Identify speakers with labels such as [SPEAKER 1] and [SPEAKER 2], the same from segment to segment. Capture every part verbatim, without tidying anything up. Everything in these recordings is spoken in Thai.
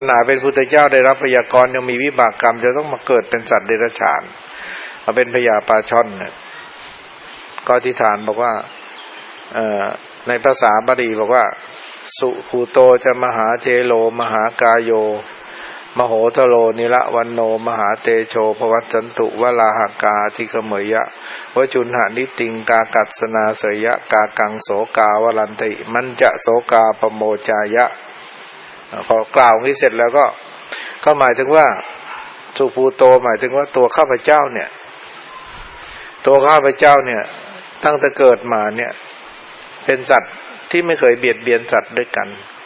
[SPEAKER 1] หนาเป็นพุทธเจ้าได้รับพยากรณ์ยังมีวิบากกรรมจะต้องมาเกิดเป็นสัตว์เดรัจฉานมาเป็นพญาปลาช่อนเนี่ยก็อธิษฐานบอกว่าเอ่อในภาษาบาลีบอกว่าสุภูโตจะมหาเทโลมหากายโยมโหทโลนิละวันโนมหาเตโชภวัจจันตุวลาหากาธิกเมยะวจุนหานิติงกากัสนาเสยะกากังโสกาวลันติมันจะโสกาปโมจายะพอกล่าวนี้เสร็จแล้วก็ก็หมายถึงว่าสุภูโตหมายถึงว่าตัวข้าพเจ้าเนี่ยตัวข้าพเจ้าเนี่ยตั้งแต่เกิดมาเนี่ยเป็นสัตว์ที่ไม่เคยเบียดเบียนสัตว์ด้วยกัน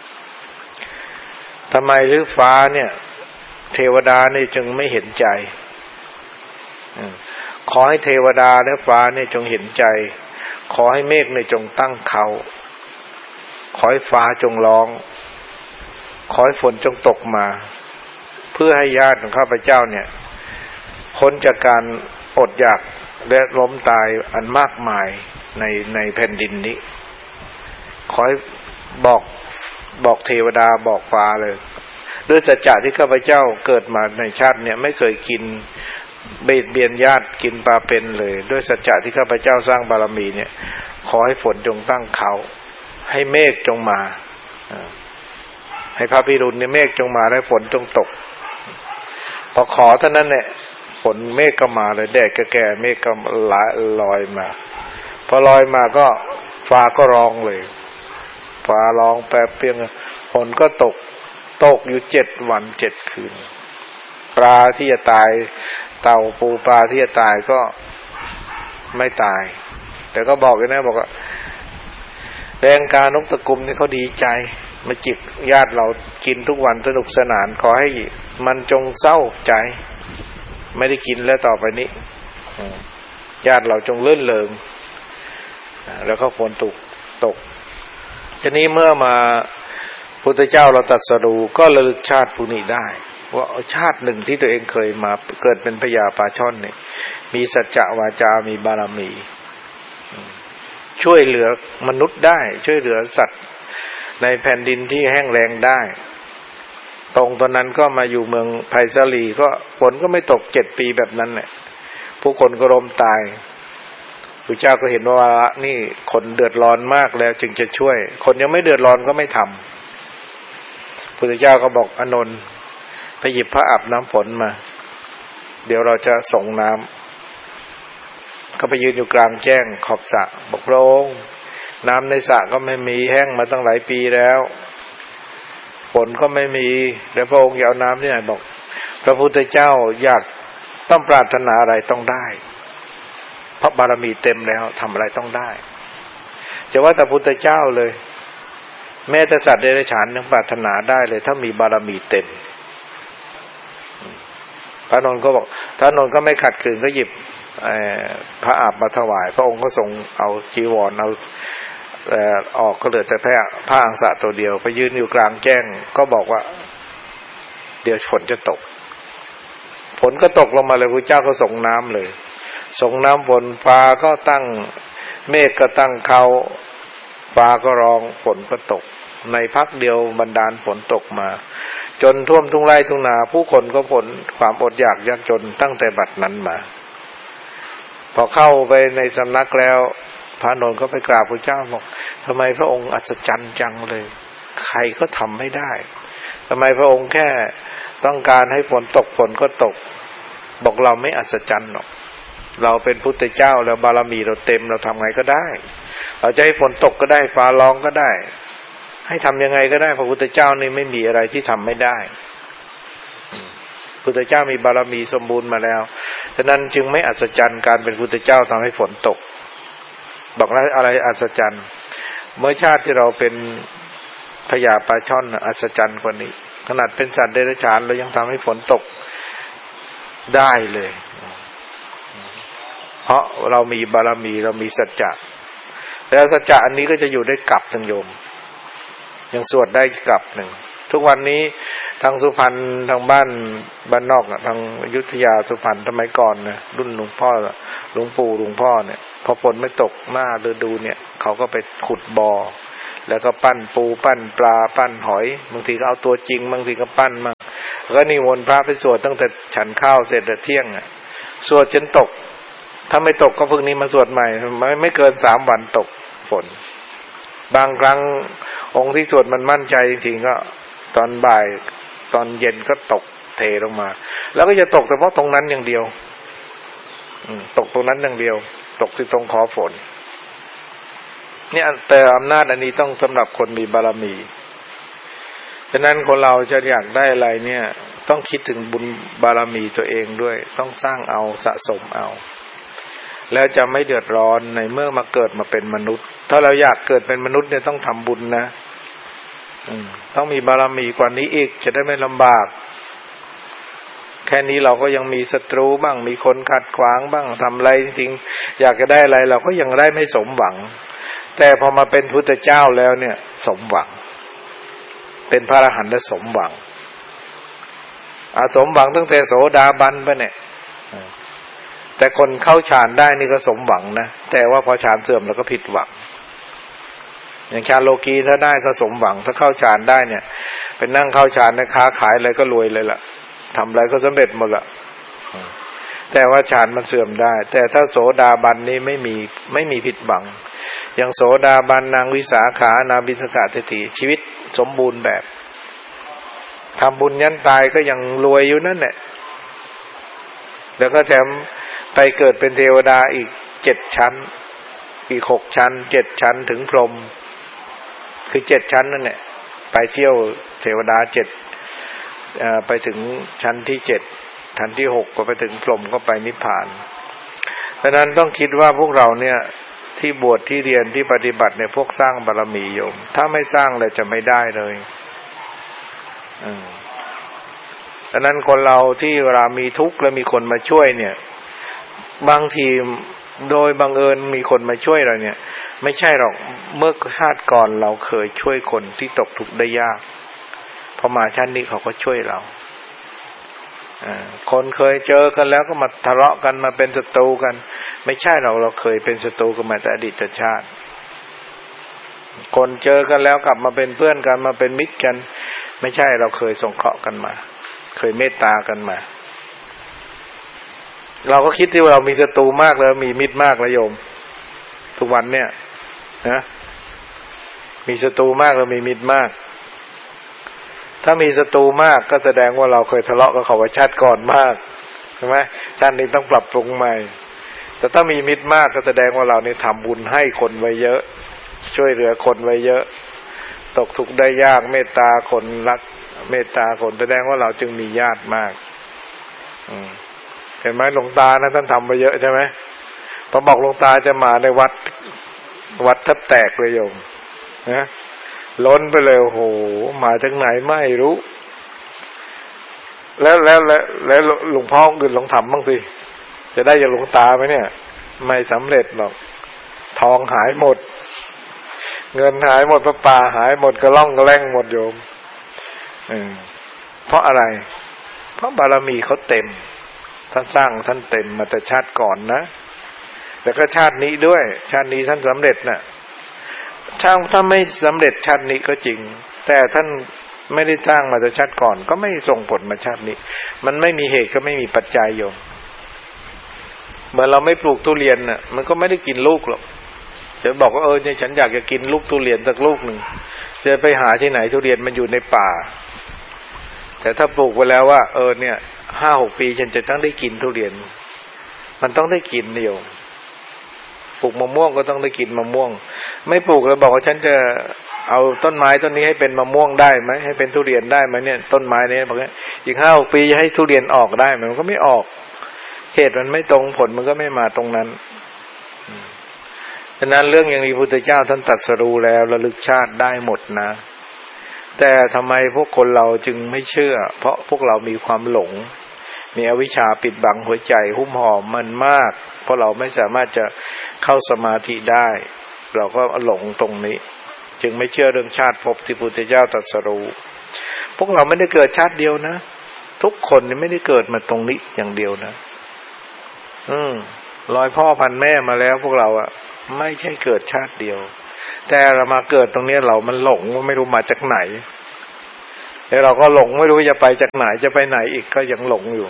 [SPEAKER 1] ทำไมหรือฟ้าเนี่ยเทวดาเนี่ยจึงไม่เห็นใจขอให้เทวดาและฟ้าเนี่ยจงเห็นใจขอให้เมฆเนี่ยจงตั้งเขาขอให้ฟ้าจงร้องขอให้ฝนจงตกมาเพื่อให้ญาติของข้าพเจ้าเนี่ยพ้นจากการอดอยากและล้มตายอันมากมายในในแผ่นดินนี้ขอให้บอกบอกเทวดาบอกฟ้าเลยด้วยสัจจะที่ข้าพเจ้าเกิดมาในชาติเนี่ยไม่เคยกินเบียดเบียนญาติกินปลาเป็นเลยด้วยสัจจะที่ข้าพเจ้าสร้างบารมีเนี่ยขอให้ฝนจงตั้งเขาให้เมฆจงมาให้พระพิรุณเนี่ยเมฆจงมาและฝนจงตกพอขอเท่านั้นเนี่ยฝนเมฆก็มาเลยแดดก็แก่เมฆก็ลอยมาพอลอยมาก็ฟ้าก็ร้องเลยฟ้าร้องแปรเปรี้ยงฝนก็ตกตกอยู่เจ็ดวันเจ็ดคืนปลาที่จะตายเต่าปูปลาที่จะตายก็ไม่ตายแต่ก็บอกกันนะบอกว่าแรงกานกตะกุมนี่เขาดีใจมาจิกญาติเรากินทุกวันสนุกสนานขอให้มันจงเศร้าใจไม่ได้กินแล้วต่อไปนี้ญาติเราจงเลื่อนเลิงแล้วก็ฝนตกตกทีนี้เมื่อมาพุทธเจ้าเราตรัสรู้ก็ระลึกชาติผู้นี้ได้ว่าชาติหนึ่งที่ตัวเองเคยมาเกิดเป็นพญาปลาช่อนเนี่ยมีสัจจะวาจามีบารมีช่วยเหลือมนุษย์ได้ช่วยเหลือสัตว์ในแผ่นดินที่แห้งแล้งได้ตรงตอนนั้นก็มาอยู่เมืองไผ่สาลีก็ฝนก็ไม่ตกเจ็ดปีแบบนั้นแหละผู้คนก็ล้มตายพระเจ้าก็เห็นว่านี่คนเดือดร้อนมากแล้วจึงจะช่วยคนยังไม่เดือดร้อนก็ไม่ทำพระเจ้าก็บอกอนนท์ไปหยิบผ้าอาบน้ำฝนมาเดี๋ยวเราจะส่งน้ำก็ไปยืนอยู่กลางแจ้งขอบสระบอกพระองค์น้ำในสระก็ไม่มีแห้งมาตั้งหลายปีแล้วฝนก็ไม่มีแล้วพระองค์จะเอาน้ำที่ไหนบอกพระพุทธเจ้าอยากต้องปรารถนาอะไรต้องได้เพราะบารมีเต็มแล้วทำอะไรต้องได้จะว่าแต่พุทธเจ้าเลยแม้แต่สัตว์เดรัจฉานยังปรารถนาได้เลยถ้ามีบารมีเต็มพระนนท์ก็บอกพระนนท์ก็ไม่ขัดขืนก็หยิบพระอาบมาถวายพระองค์ก็ทรงเอาจีวรเอาออกก็เหลือแต่แค่ผ้าอังสะตัวเดียวไปยืนอยู่กลางแจ้งก็บอกว่าเดี๋ยวฝนจะตกฝนก็ตกลงมาเลยพระเจ้าก็ส่งน้ำเลยส่งน้ำฝนฟ้าก็ตั้งเมฆก็ตั้งเขาฟ้าก็ร้องฝนก็ตกในพักเดียวบันดาลฝนตกมาจนท่วมทุ่งไร่ทุ่งนาผู้คนก็พ้นความอดอยากยากจนตั้งแต่บัดนั้นมาพอเข้าไปในสำนักแล้วพระนนท์ก็ไปกราบพระเจ้าบอกทำไมพระองค์อัศจรรย์จังเลยใครก็ทำไม่ได้ทำไมพระองค์แค่ต้องการให้ฝนตกฝนก็ตกบอกเราไม่อัศจรรย์หรอกเราเป็นพุทธเจ้าแล้วบารมีเราเต็มเราทำไงก็ได้เราจะให้ฝนตกก็ได้ฟ้าร้องก็ได้ให้ทำยังไงก็ได้พระพุทธเจ้านี่ไม่มีอะไรที่ทำไม่ได้พุทธเจ้ามีบารมีสมบูรณ์มาแล้วฉะนั้นจึงไม่อัศจรรย์การเป็นพุทธเจ้าทำให้ฝนตกบอกแล้วอะไรอัศจรรย์เมื่อชาติที่เราเป็นพญาปลาช่อนอัศจรรย์กว่านี้ขนาดเป็นสัตว์เดรัจฉานเรายังทำให้ฝนตกได้เลยเพราะเรามีบารมีเรามีสัจจะแล้วสัจจะอันนี้ก็จะอยู่ได้กลับทั้งโยมยังสวดได้กลับหนึ่งทุกวันนี้ทางสุพรรณทางบ้านบ้านนอกอ่ะทางอยุธยาสุพรรณสมัยก่อนนะรุ่นหลวงพ่อหลวงปู่หลวงพ่อเนี่ยพอฝนไม่ตกหน้าฤดูเนี่ยเขาก็ไปขุดบ่อแล้วก็ปั้นปูปั้นปลาปั้นหอยบางทีก็เอาตัวจริงบางทีก็ปั้นมาก็นิมนต์พระไปสวดตั้งแต่ฉันข้าวเสร็จแต่เที่ยงอ่ะสวดจนตกถ้าไม่ตกก็พรุ่งนี้มาสวดใหม่ไม่ไม่เกินสามวันตกฝนบางครั้งองค์ที่สวดมันมั่นใจจริงๆก็ตอนบ่ายตอนเย็นก็ตกเทลงมาแล้วก็จะตกเฉพาะตรงนั้นอย่างเดียวตกตรงนั้นอย่างเดียวตกที่ตรงขอฝนเนี่ยแต่อำนาจอันนี้ต้องสำหรับคนมีบารมีฉะนั้นคนเราจะอยากได้อะไรเนี่ยต้องคิดถึงบุญบารมีตัวเองด้วยต้องสร้างเอาสะสมเอาแล้วจะไม่เดือดร้อนในเมื่อมาเกิดมาเป็นมนุษย์ถ้าเราอยากเกิดเป็นมนุษย์เนี่ยต้องทำบุญนะต้องมีบารมีกว่านี้อีกจะได้ไม่ลำบากแค่นี้เราก็ยังมีศัตรูบ้างมีคนขัดขวางบ้างทำอะไรจริงๆอยากจะได้อะไรเราก็ยังได้ไม่สมหวังแต่พอมาเป็นพุทธเจ้าแล้วเนี่ยสมหวังเป็นพระอรหันต์และสมหวังอาสมหวังตั้งแต่โสดาบันไปเนี่ยแต่คนเข้าฌานได้นี่ก็สมหวังนะแต่ว่าพอฌานเสื่อมแล้วก็ผิดหวังอย่างฌานโลกีถ้าได้ก็สมหวังถ้าเข้าฌานได้เนี่ยเป็นนั่งเข้าฌานนะค้าขายอะไรก็รวยเลยล่ะทำอะไรก็สำเร็จหมดละแต่ว่าฌานมันเสื่อมได้แต่ถ้าโสดาบันนี้ไม่มีไม่มีผิดหวังอย่างโสดาบันนางวิสาขานาบิณฑกเศรษฐีชีวิตสมบูรณ์แบบทำบุญยันตายก็ยังรวยอยู่นั่นแหละแล้วก็แถมไปเกิดเป็นเทวดาอีกเจ็ดชั้นอีกหกชั้นเจ็ดชั้นถึงพรหมคือเจ็ดชั้นนั่นแหละไปเที่ยวเทวดาเจ็ดไปถึงชั้นที่เจ็ดชั้นที่หกก็ไปถึงพรหมก็ไปนิพพานดังนั้นต้องคิดว่าพวกเราเนี่ยที่บวชที่เรียนที่ปฏิบัติเนี่ยพวกสร้างบารมีโยมถ้าไม่สร้างเลยจะไม่ได้เลยอืมดังนั้นคนเราที่เวลามีทุกข์แล้วมีคนมาช่วยเนี่ยบางทีโดยบังเอิญมีคนมาช่วยเราเนี่ยไม่ใช่หรอกเมื่อชาติก่อนเราเคยช่วยคนที่ตกทุกข์ได้ยากพอมาชาตินี้เขาก็ช่วยเราคนเคยเจอกันแล้วก็มาทะเลาะกันมาเป็นศัตรูกันไม่ใช่เราเราเคยเป็นศัตรูกันมาแต่อดีตชาติคนเจอกันแล้วกลับมาเป็นเพื่อนกันมาเป็นมิตรกันไม่ใช่เราเคยสงเคราะห์กันมาเคยเมตตากันมาเราก็คิดที่ว่าเรามีศัตรูมากแล้วมีมิตรมากแล้วโยมทุกวันเนี่ยนะมีศัตรูมากแล้วมีมิตรมากถ้ามีศัตรูมากก็แสดงว่าเราเคยทะเลาะกับเขาไว้ชาติก่อนมากใช่ไหมชาตินี้ต้องปรับปรุงใหม่แต่ถ้ามีมิตรมากก็แสดงว่าเรานี่ทำบุญให้คนไว้เยอะช่วยเหลือคนไว้เยอะตกทุกข์ได้ยากเมตตาคนรักเมตตาคนแสดงว่าเราจึงมีญาติมากเห็นไหมหลวงตานะท่านทำไปเยอะใช่ไหมพอบอกหลวงตาจะมาในวัดวัดแทบแตกเลยโยมนะล้นไปเลยโอ้โหมาจากไหนไม่รู้แล้วแล้วแล้วแล้วหลวงพ่ออื่นลองทำบ้างสิจะได้อย่างหลวงตาไหมเนี่ยไม่สำเร็จหรอกทองหายหมดเงินหายหมดพระป่าหายหมดกระล่องกระแล่งหมดโยมอืมเพราะอะไรเพราะบารมีเขาเต็มท่านสร้างท่านเต็มมาแต่ชาติก่อนนะแต่ก็ชาตินี้ด้วยชาตินี้ท่านสำเร็จน่ะช่างถ้าไม่สำเร็จชาตินี้ก็จริงแต่ท่านไม่ได้สร้างมาแต่ชาติก่อนก็ไม่ส่งผลมาชาตินี้มันไม่มีเหตุก็ไม่มีปัจจัยโยมเหมือนเราไม่ปลูกทุเรียนน่ะมันก็ไม่ได้กินลูกหรอกจะบอกว่าเออเนี่ยฉันอยากจะกินลูกทุเรียนสักลูกหนึ่งจะไปหาที่ไหนทุเรียนมันอยู่ในป่าแต่ถ้าปลูกไว้แล้วว่าเออเนี่ยห้าหกปีฉันจะต้องได้กินทุเรียนมันต้องได้กินโยมปลูกมะม่วงก็ต้องได้กินมะม่วงไม่ปลูกแล้วบอกว่าฉันจะเอาต้นไม้ต้นนี้ให้เป็นมะม่วงได้ไหมให้เป็นทุเรียนได้ไหมเนี่ยต้นไม้นี้บอกว่าอีกห้าหกปีจะให้ทุเรียนออกได้มันก็ไม่ออกเหตุมันไม่ตรงผลมันก็ไม่มาตรงนั้นฉะนั้นเรื่องอย่างนี้พระพุทธเจ้าท่านตรัสรู้แล้วระลึกชาติได้หมดนะแต่ทำไมพวกคนเราจึงไม่เชื่อเพราะพวกเรามีความหลงมีอวิชชาปิดบังหัวใจหุ้มห่อมันมากเพราะเราไม่สามารถจะเข้าสมาธิได้เราก็หลงตรงนี้จึงไม่เชื่อเรื่องชาติภพที่พระพุทธเจ้าตรัสรู้พวกเราไม่ได้เกิดชาติเดียวนะทุกคนนี่ไม่ได้เกิดมาตรงนี้อย่างเดียวนะอืมลอยพ่อพันแม่มาแล้วพวกเราอ่ะไม่ใช่เกิดชาติเดียวแต่เรามาเกิดตรงนี้เรามันหลงไม่รู้มาจากไหนแล้วเราก็หลงไม่รู้จะไปจากไหนจะไปไหนอีกก็ยังหลงอยู่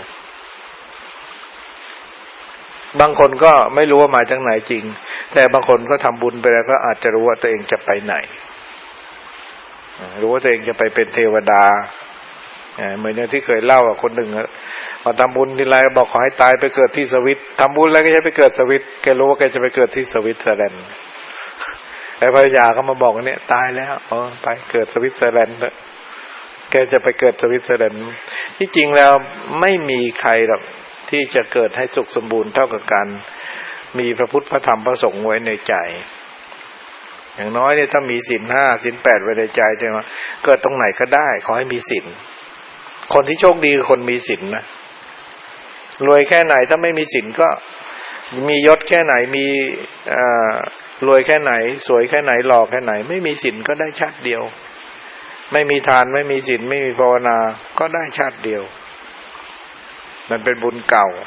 [SPEAKER 1] บางคนก็ไม่รู้ว่ามาจากไหนจริงแต่บางคนก็ทำบุญไปแล้วก็อาจจะรู้ว่าตัวเองจะไปไหนรู้ว่าตัวเองจะไปเป็นเทวดาเหมือนอย่างที่เคยเล่าอ่ะคนหนึ่งมาทำบุญทีไรบอกขอให้ตายไปเกิดที่สวิตทำบุญแล้วก็จะไปเกิดสวิตแกรู้ว่าแกจะไปเกิดที่สวิตเซอร์แลนด์ไอ้ภรรยาก็มาบอกว่าเนี่ยตายแล้วอ๋อไปเกิดสวิตเซอร์แลนด์แกจะไปเกิดสวิตเซอร์แลนด์ที่จริงแล้วไม่มีใครหรอกที่จะเกิดให้สุขสมบูรณ์เท่ากับการมีพระพุทธพระธรรมพระสงฆ์ไว้ในใจอย่างน้อยเนี่ยถ้ามีศีลห้าศีลแปดไว้ในใจใช่ไหมเกิดตรงไหนก็ได้ขอให้มีศีลคนที่โชคดีคือคนมีศีลนะรวยแค่ไหนถ้าไม่มีศีลก็มียศแค่ไหนมีอ่ารวยแค่ไหนสวยแค่ไหนหล่อแค่ไหนไม่มีศีลก็ได้ชาติเดียวไม่มีทานไม่มีศีลไม่มีภาวนาก็ได้ชาติเดียวมันเป็นบุญเก่า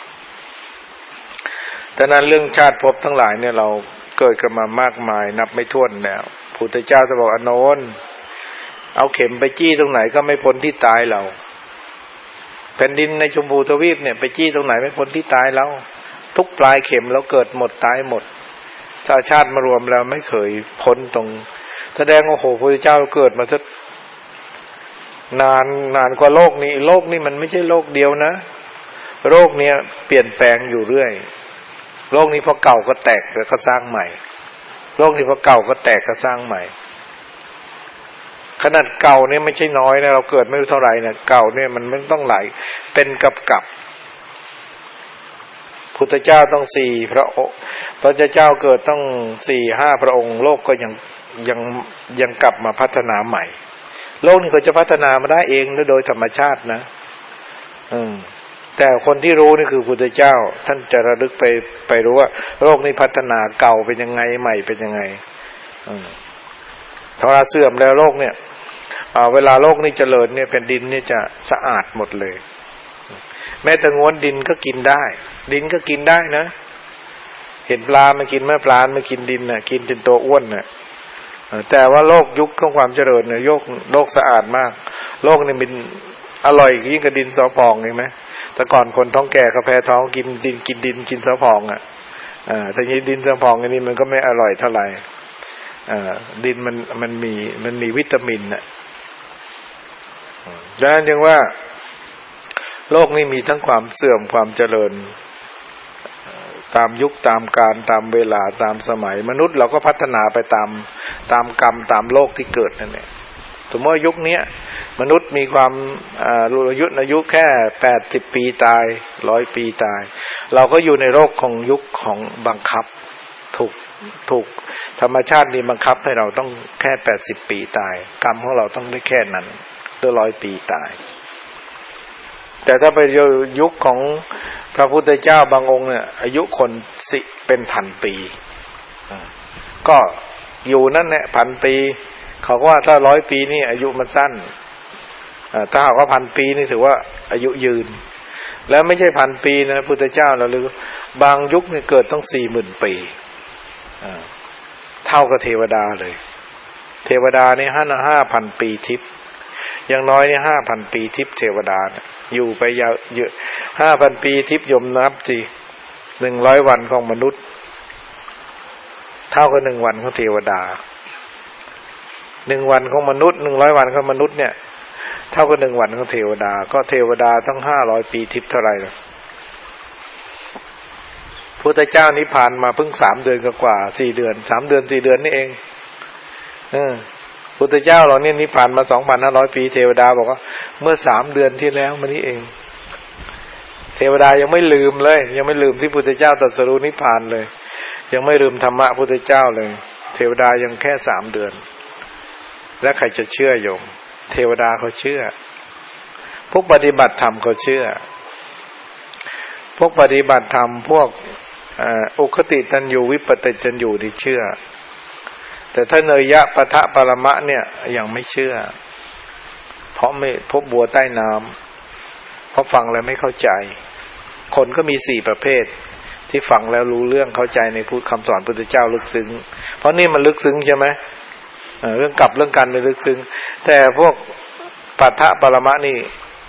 [SPEAKER 1] ฉะนั้นเรื่องชาติภพทั้งหลายเนี่ยเราเกิดกันมามากมายนับไม่ถ้วนแล้วพุทธเจ้าจะบอกอโนนเอาเข็มไปจี้ตรงไหนก็ไม่พ้นที่ตายเราแผ่นดินในชมพูทวีปเนี่ยไปจี้ตรงไหนไม่พ้นที่ตายเราทุกปลายเข็มเราเกิดหมดตายหมดถ้าชาติมารวมแล้วไม่เคยพ้นตรงแสดงว่าโอ้โหพระเจ้าเกิดมาสักนานนานกว่าโลกนี้โลกนี้มันไม่ใช่โลกเดียวนะโลกเนี้ยเปลี่ยนแปลงอยู่เรื่อยโลกนี้พอเก่าก็แตกแล้วก็สร้างใหม่โลกนี้พอเก่าก็แตกก็สร้างใหม่ขนาดเก่าเนี่ยไม่ใช่น้อยนะเราเกิดไม่รู้เท่าไหร่นะเก่าเนี่ยมันมันต้องหลายเป็นกับกับพุทธเจ้าต้องสี่พระองค์พระเจ้าเกิดต้องสี่ห้าพระองค์โลกก็ยังยังยังกลับมาพัฒนาใหม่โลกนี้เขาจะพัฒนามาได้เองโดยธรรมชาตินะอืมแต่คนที่รู้นี่คือพุทธเจ้าท่านจะระลึกไปไปรู้ว่าโลกนี้พัฒนาเก่าเป็นยังไงใหม่เป็นยังไงอืมถ้าเสื่อมแล้วโลกเนี่ยอ่าเวลาโลกนี้เจริญเนี่ยแผ่นดินเนี่ยจะสะอาดหมดเลยแม้แต่ง้วนดินก็กินได้ดินก็กินได้นะเห็นปลามากินแม่ปลามากินดินน่ะกินจนตัวอ้วนน่ะแต่ว่าโลกยุคของความเจริญเนี่ยโลกโลกสะอาดมากโลกนี่มันอร่อยยิ่งกับดินสอพองเห็นไหมแต่ก่อนคนท้องแก่เขาแพ้ท้องกินดินกินดินกินสอพองอ่ะอ่าแต่นี้ดินสอพองอันนี้มันก็ไม่อร่อยเท่าไหร่อ่าดินมันมันมีมันมีวิตามินน่ะดังนั้นจึงว่าโลกนี้มีทั้งความเสื่อมความเจริญตามยุคตามการตามเวลาตามสมัยมนุษย์เราก็พัฒนาไปตามตามกรรมตามโลกที่เกิดนั่นแหละสมมติว่ายุคนี้มนุษย์มีความอายุอายุแค่แปดสิบปีตายร้อยปีตายเราก็อยู่ในโลกของยุคของบังคับถูกถูกธรรมชาตินี่บังคับให้เราต้องแค่แปดสิบปีตายกรรมของเราต้องได้แค่นั้นตัวร้อยปีตายแต่ถ้าไปยุคของพระพุทธเจ้าบางองค์เนี่ยอายุคนสิเป็นพันปีก็อยู่นั่นแหละพันปีเขาก็ว่าถ้าร้อยปีนี่อายุมันสั้นถ้าหากว่าพันปีนี่ถือว่าอายุยืนแล้วไม่ใช่พันปีนะพุทธเจ้าเราลือบางยุคเนี่ยเกิดต้องสี่หมื่นปีเท่ากับเทวดาเลยเทวดานี่ห้าห้าพันปีทิพย์อย่างน้อยนี่ห้าพันปีทิพย์เทวดาเนี่ยอยู่ไปยาวเยอะห้าพันปีทิพย์ยมนับสิหนึ่งร้อยวันของมนุษย์เท่ากับหนึ่งวันของเทวดาหนึ่งวันของมนุษย์หนึ่งร้อยวันของมนุษย์เนี่ยเท่ากับหนึ่งวันของเทวดาก็เทวดาต้องห้าร้อยปีทิพย์เท่าไหร่ล่ะพุทธเจ้านิพพานมาเพิ่งสามเดือนกว่าสี่เดือนสามเดือนสี่เดือนนี่เองเออพุทธเจ้าเราเนี่ยนิพพานมา สองพันห้าร้อย ปีเทวดาบอกว่าเมื่อสามเดือนที่แล้วมานี่เองเทวดายังไม่ลืมเลยยังไม่ลืมที่พุทธเจ้าตรัสรู้นิพพานเลยยังไม่ลืมธรรมะพุทธเจ้าเลยเทวดายังแค่สามเดือนและใครจะเชื่อโยมเทวดาเขาเชื่อพวกปฏิบัติธรรมเขาเชื่อพวกปฏิบัติธรรมพวกอุคติตันยูวิปติตันยูที่เชื่อแต่ถ้าเนยยะปะทะปรมะเนี่ยยังไม่เชื่อเพราะไม่พบบัวใต้น้ำเพราะฟังแล้วไม่เข้าใจคนก็มีสี่ประเภทที่ฟังแล้วรู้เรื่องเข้าใจในพุทธคำสอนพุทธเจ้าลึกซึ้งเพราะนี่มันลึกซึ้งใช่ไหมเรื่องกลับเรื่องกันในลึกซึ้งแต่พวกปัฏฐปรมะนี่